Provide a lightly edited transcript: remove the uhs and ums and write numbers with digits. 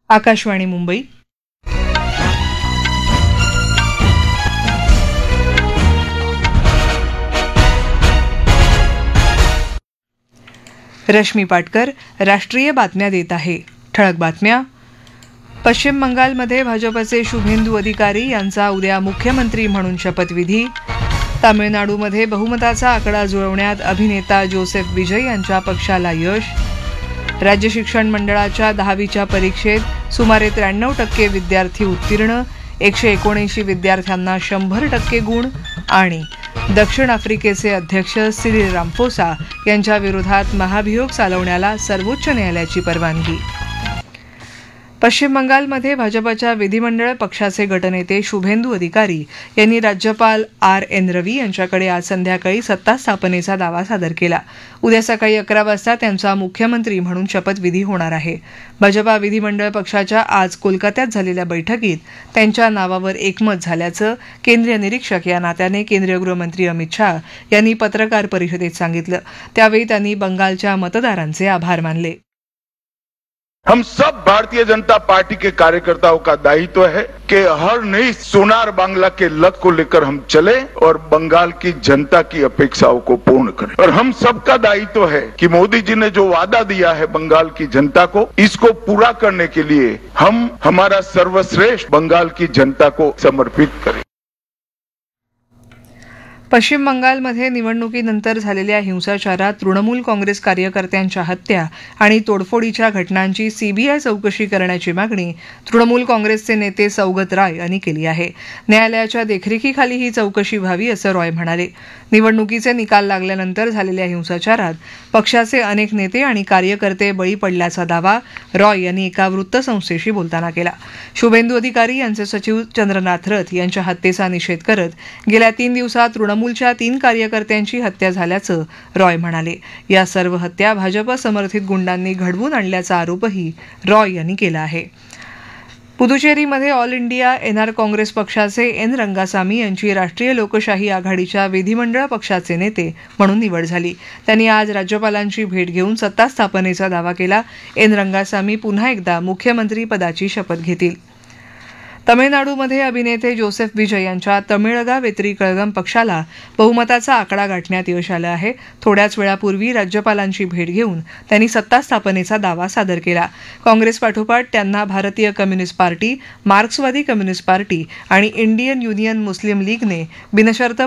आकाशवाणी मुंबई. रश्मी पाटकर राष्ट्रीय बातम्या देत आहे. ठळक बातम्या. पश्चिम बंगालमध्ये भाजपचे शुभेंदू अधिकारी यांचा उद्या मुख्यमंत्री म्हणून शपथविधी. तामिळनाडूमध्ये बहुमताचा आकडा जुळवण्यात अभिनेता जोसेफ विजय यांच्या पक्षाला यश. राज्य शिक्षण मंडळाच्या 10वीच्या परीक्षेत सुमारे 93% विद्यार्थी उत्तीर्ण, 179 विद्यार्थ्यांना 100% गुण. आणि दक्षिण आफ्रिकेचे अध्यक्ष सिरिल रामफोसा यांच्या विरोधात महाभियोग चालवण्याला सर्वोच्च न्यायालयाची परवानगी. पश्चिम बंगालमध्ये भाजपच्या विधिमंडळ पक्षाचे गटनेते शुभेंदू अधिकारी यांनी राज्यपाल RN रवी यांच्याकडे आज संध्याकाळी सत्ता स्थापनेचा दावा सादर केला. उद्या सकाळी 11 वाजता त्यांचा मुख्यमंत्री म्हणून शपथविधी होणार आहे. भाजपा विधिमंडळ पक्षाच्या आज कोलकात्यात झालेल्या बैठकीत त्यांच्या नावावर एकमत झाल्याचं केंद्रीय निरीक्षक या नात्याने केंद्रीय गृहमंत्री अमित शाह यांनी पत्रकार परिषदेत सांगितलं. त्यावेळी त्यांनी बंगालच्या मतदारांचे आभार मानले. हम सब भारतीय जनता पार्टी के कार्यकर्ताओं का दायित्व है कि हर नई सोनार बांग्ला के लक्ष्य को लेकर हम चले और बंगाल की जनता की अपेक्षाओं को पूर्ण करें. और हम सबका दायित्व है कि मोदी जी ने जो वादा दिया है बंगाल की जनता को, इसको पूरा करने के लिए हम हमारा सर्वश्रेष्ठ बंगाल की जनता को समर्पित करें. पश्चिम बंगालमध्ये निवडणुकीनंतर झालेल्या हिंसाचारात तृणमूल काँग्रेस कार्यकर्त्यांच्या हत्या आणि तोडफोडीच्या घटनांची सीबीआय चौकशी करण्याची मागणी तृणमूल काँग्रेसचे नेते सौगत राय यांनी केली आहे. न्यायालयाच्या देखरेखीखाली ही चौकशी व्हावी असं रॉय म्हणाले. निवडणुकीचे निकाल लागल्यानंतर झालेल्या हिंसाचारात पक्षाचे अनेक नेते आणि कार्यकर्ते बळी पडल्याचा दावा रॉय यांनी एका वृत्तसंस्थेशी बोलताना केला. शुभेंदू अधिकारी यांचे सचिव चंद्रनाथ रथ यांच्या हत्येचा निषेध करत गेल्या 3 दिवसात तृणमूलच्या 3 कार्यकर्त्यांची हत्या झाल्याचं रॉय म्हणाले. या सर्व हत्या भाजप समर्थित गुंडांनी घडवून आणल्याचा आरोपही रॉय यांनी केला आहे. पुदुचेरीमध्ये ऑल इंडिया NR काँग्रेस पक्षाचे N रंगासामी यांची राष्ट्रीय लोकशाही आघाडीच्या विधिमंडळ पक्षाचे नेते म्हणून निवड झाली. त्यांनी आज राज्यपालांची भेट घेऊन सत्ता स्थापनेचा दावा केला. N रंगासामी पुन्हा एकदा मुख्यमंत्री पदाची शपथ घेतील. तमिळनाडूमध्ये अभिनेते जोसेफ विजय यांच्या तमिळगा वेत्री कळगम पक्षाला बहुमताचा आकडा गाठण्यात यश आलं आहे. थोड्याच वेळापूर्वी राज्यपालांची भेट घेऊन त्यांनी सत्ता स्थापनेचा दावा सादर केला. काँग्रेस पाठोपाठ त्यांना भारतीय कम्युनिस्ट पार्टी, मार्क्सवादी कम्युनिस्ट पार्टी आणि इंडियन युनियन मुस्लिम लीगने बिनशर्त